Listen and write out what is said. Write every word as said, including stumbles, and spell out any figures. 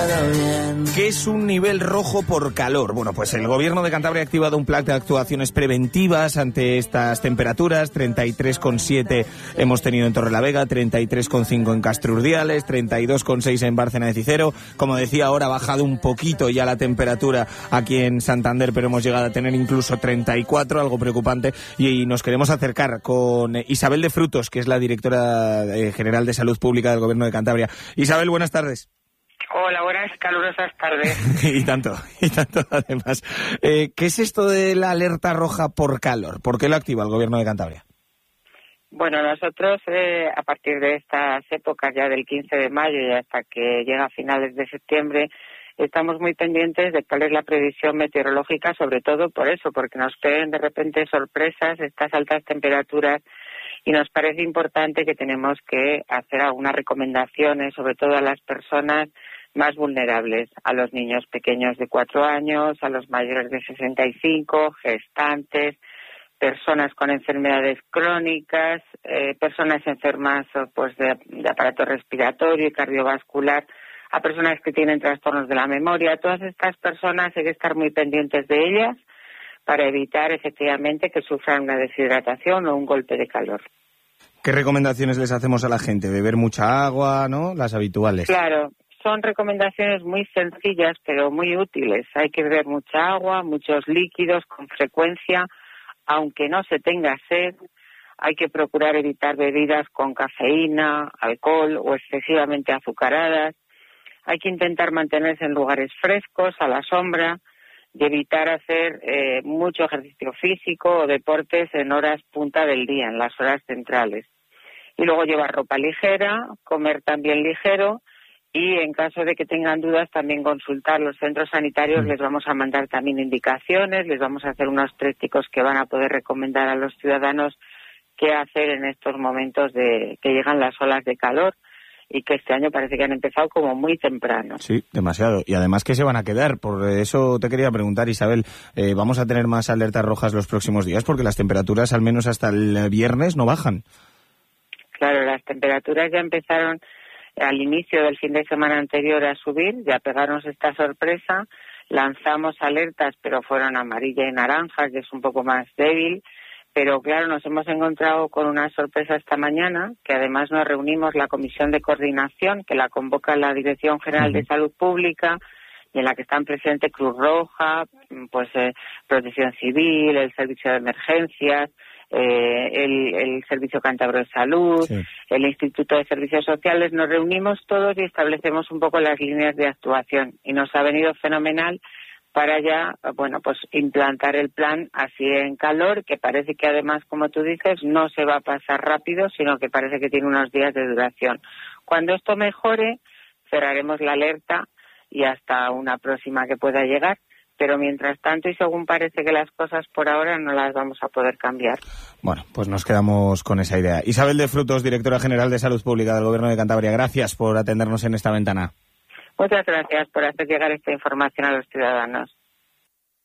¿Qué es un nivel rojo por calor? Bueno, pues el Gobierno de Cantabria ha activado un plan de actuaciones preventivas ante estas temperaturas. treinta y tres coma siete hemos tenido en Torrelavega, treinta y tres coma cinco en Castro Urdiales, treinta y dos coma seis en Bárcena de Cicero. Como decía, ahora ha bajado un poquito ya la temperatura aquí en Santander, pero hemos llegado a tener incluso treinta y cuatro, algo preocupante. Y nos queremos acercar con Isabel de Frutos, que es la directora general de Salud Pública del Gobierno de Cantabria. Isabel, buenas tardes. Hola, buenas, calurosas tardes. y tanto, y tanto además. Eh, ¿Qué es esto de la alerta roja por calor? ¿Por qué lo activa el Gobierno de Cantabria? Bueno, nosotros eh, a partir de estas épocas, ya del quince de mayo y hasta que llega a finales de septiembre, estamos muy pendientes de cuál es la previsión meteorológica, sobre todo por eso, porque nos peguen de repente sorpresas estas altas temperaturas. Y nos parece importante que tenemos que hacer algunas recomendaciones, sobre todo a las personas más vulnerables, a los niños pequeños de cuatro años, a los mayores de sesenta y cinco, gestantes, personas con enfermedades crónicas, eh, personas enfermas pues de, de aparato respiratorio y cardiovascular, a personas que tienen trastornos de la memoria. Todas estas personas hay que estar muy pendientes de ellas para evitar efectivamente que sufran una deshidratación o un golpe de calor. ¿Qué recomendaciones les hacemos a la gente? Beber mucha agua, ¿no? Las habituales. Claro, son recomendaciones muy sencillas pero muy útiles. Hay que beber mucha agua, muchos líquidos con frecuencia, aunque no se tenga sed. Hay que procurar evitar bebidas con cafeína, alcohol o excesivamente azucaradas. Hay que intentar mantenerse en lugares frescos, a la sombra, y evitar hacer eh, mucho ejercicio físico o deportes en horas punta del día, en las horas centrales. Y luego llevar ropa ligera, comer también ligero y en caso de que tengan dudas también consultar los centros sanitarios. Les vamos a mandar también indicaciones, les vamos a hacer unos trípticos que van a poder recomendar a los ciudadanos qué hacer en estos momentos de que llegan las olas de calor. Y que este año parece que han empezado como muy temprano. Sí, demasiado. Y además que se van a quedar. Por eso te quería preguntar, Isabel, eh, ¿vamos a tener más alertas rojas los próximos días? Porque las temperaturas, al menos hasta el viernes, no bajan. Claro, las temperaturas ya empezaron al inicio del fin de semana anterior a subir. Ya pegaron esta sorpresa. Lanzamos alertas, pero fueron amarilla y naranja, que es un poco más débil. Pero claro, nos hemos encontrado con una sorpresa esta mañana, que además nos reunimos la Comisión de Coordinación, que la convoca la Dirección General uh-huh. de Salud Pública, y en la que están presentes Cruz Roja, pues eh, Protección Civil, el Servicio de Emergencias, eh, el, el Servicio Cántabro de Salud, sí. el Instituto de Servicios Sociales. Nos reunimos todos y establecemos un poco las líneas de actuación, y nos ha venido fenomenal para ya, bueno, pues implantar el plan así en calor, que parece que además, como tú dices, no se va a pasar rápido, sino que parece que tiene unos días de duración. Cuando esto mejore, cerraremos la alerta y hasta una próxima que pueda llegar, pero mientras tanto, y según parece que las cosas por ahora, no las vamos a poder cambiar. Bueno, pues nos quedamos con esa idea. Isabel de Frutos, directora general de Salud Pública del Gobierno de Cantabria, gracias por atendernos en esta ventana. Muchas gracias por hacer llegar esta información a los ciudadanos.